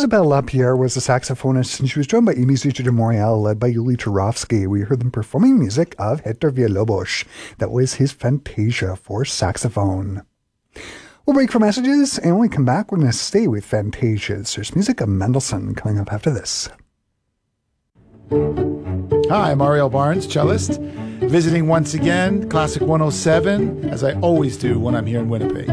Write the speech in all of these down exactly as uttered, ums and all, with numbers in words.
Isabelle Lapierre was a saxophonist, and she was joined by Amy Zucha de Morial, led by Yuli Turovsky. We heard them performing music of Hector Villalobos. That was his Fantasia for saxophone. We'll break for messages, and when we come back, we're going to stay with Fantasias. There's music of Mendelssohn coming up after this. Hi, I'm Ariel Barnes, cellist, visiting once again Classic one oh seven, as I always do when I'm here in Winnipeg.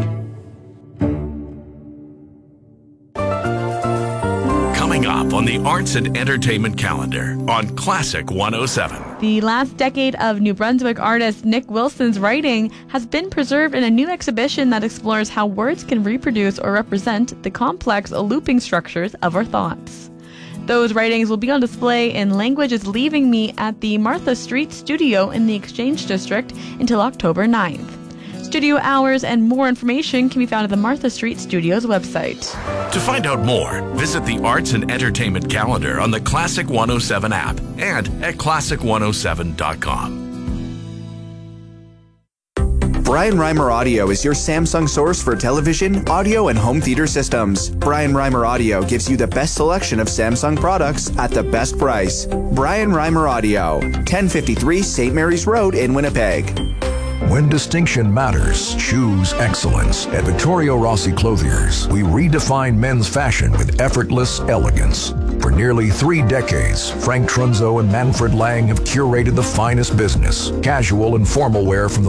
Coming up on the Arts and Entertainment calendar on Classic one oh seven. The last decade of New Brunswick artist Nick Wilson's writing has been preserved in a new exhibition that explores how words can reproduce or represent the complex looping structures of our thoughts. Those writings will be on display in Language is Leaving Me at the Martha Street Studio in the Exchange District until October ninth. Studio hours and more information can be found at the Martha Street Studios website. To find out more, visit the Arts and Entertainment calendar on the Classic one oh seven app and at classic one oh seven dot com. Brian Reimer Audio is your Samsung source for television, audio, and home theater systems. Brian Reimer Audio gives you the best selection of Samsung products at the best price. Brian Reimer Audio, ten fifty-three Saint Mary's Road in Winnipeg. When distinction matters, choose excellence. At Vittorio Rossi Clothiers, we redefine men's fashion with effortless elegance. For nearly three decades, Frank Trunzo and Manfred Lang have curated the finest business, casual and formal wear from the